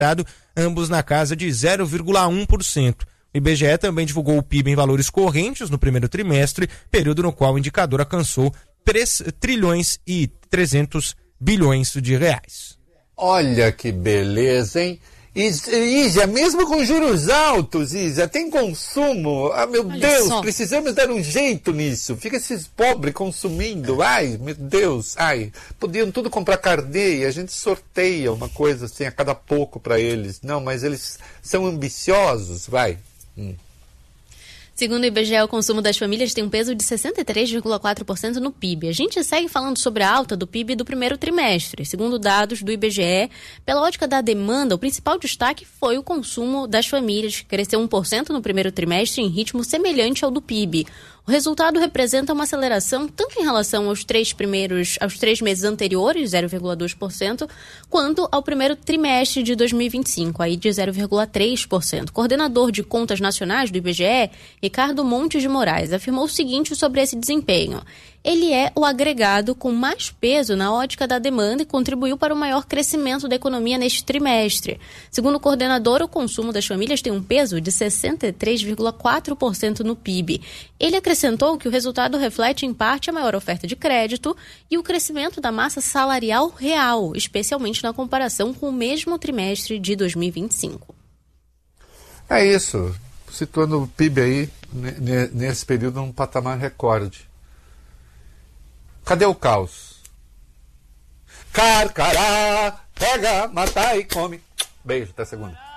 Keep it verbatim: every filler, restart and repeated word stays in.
ambos na casa de zero vírgula um por cento. O I B G E também divulgou o P I B em valores correntes no primeiro trimestre, período no qual o indicador alcançou três trilhões e trezentos bilhões de reais. Olha que beleza, hein? Isa, mesmo com juros altos, Isa, tem consumo. Ah, meu Olha Deus, só. Precisamos dar um jeito nisso. Fica esses pobres consumindo. Ai, meu Deus, ai. Podiam tudo comprar carnê e a gente sorteia uma coisa assim a cada pouco para eles. Não, mas eles são ambiciosos, vai. Hum. Segundo o I B G E, o consumo das famílias tem um peso de sessenta e três vírgula quatro por cento no P I B. A gente segue falando sobre a alta do P I B do primeiro trimestre. Segundo dados do I B G E, pela ótica da demanda, o principal destaque foi o consumo das famílias, que cresceu um por cento no primeiro trimestre em ritmo semelhante ao do P I B. O resultado representa uma aceleração tanto em relação aos três primeiros, aos três meses anteriores, zero vírgula dois por cento, quanto ao primeiro trimestre de dois mil e vinte e cinco, aí de zero vírgula três por cento. Coordenador de Contas Nacionais do I B G E, Ricardo Montes de Moraes, afirmou o seguinte sobre esse desempenho. Ele é o agregado com mais peso na ótica da demanda e contribuiu para o maior crescimento da economia neste trimestre. Segundo o coordenador, o consumo das famílias tem um peso de sessenta e três vírgula quatro por cento no P I B. Ele acrescentou que o resultado reflete, em parte, a maior oferta de crédito e o crescimento da massa salarial real, especialmente na comparação com o mesmo trimestre de dois mil e vinte e cinco. É isso. Situando o P I B aí, nesse período, num patamar recorde. Cadê o caos? Carcará, pega, mata e come. Beijo, até segunda.